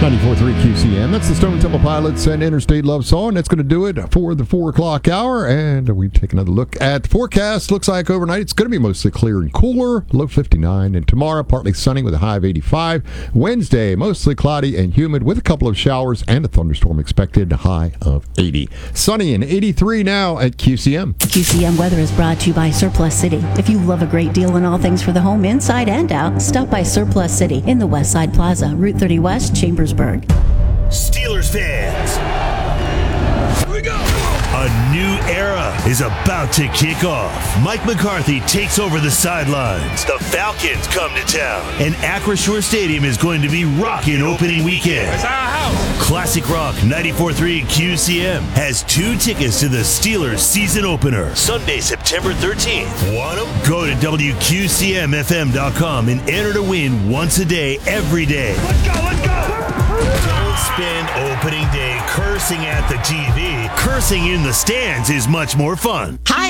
94.3 QCM. That's the Stone Temple Pilots and Interstate Love Song. That's going to do it for the 4 o'clock hour. And we take another look at the forecast. Looks like overnight it's going to be mostly clear and cooler, low 59. And tomorrow, partly sunny with a high of 85. Wednesday, mostly cloudy and humid with a couple of showers and a thunderstorm expected, a high of 80. Sunny and 83 now at QCM. QCM weather is brought to you by Surplus City. If you love a great deal on all things for the home, inside and out, stop by Surplus City in the West Side Plaza, Route 30 West, Chambersburg. Steelers fans, here we go. A new era is about to kick off. Mike McCarthy takes over the sidelines. The Falcons come to town. And Acrisure Stadium is going to be rocking opening weekend. It's our house. Classic Rock 94.3 QCM has 2 tickets to the Steelers season opener. Sunday, September 13th. Want them? Go to WQCMFM.com and enter to win once a day, every day. Let's go, let's go. Don't spend opening day cursing at the TV. Cursing in the stands is much more fun. Hi.